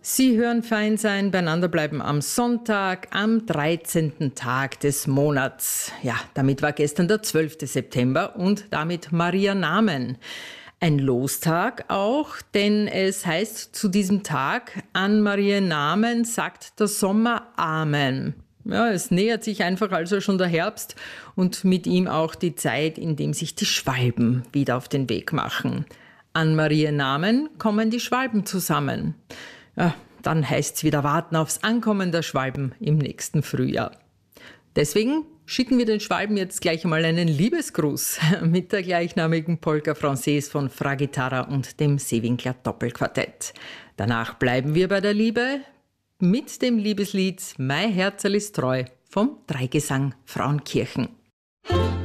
Sie hören Fein sein, beieinander bleiben am Sonntag, am 13. Tag des Monats. Ja, damit war gestern der 12. September und damit Maria Namen. Ein Lostag auch, denn es heißt zu diesem Tag, an Maria Namen sagt der Sommer Amen. Ja, es nähert sich einfach also schon der Herbst und mit ihm auch die Zeit, in dem sich die Schwalben wieder auf den Weg machen. An Maria Namen kommen die Schwalben zusammen. Ja, dann heißt's wieder warten aufs Ankommen der Schwalben im nächsten Frühjahr. Deswegen schicken wir den Schwalben jetzt gleich einmal einen Liebesgruß mit der gleichnamigen Polka Française von Fra Chitarra und dem Seewinkler Doppelquartett. Danach bleiben wir bei der Liebe mit dem Liebeslied Mein Herzerl ist treu vom Dreigesang Frauenkirchen.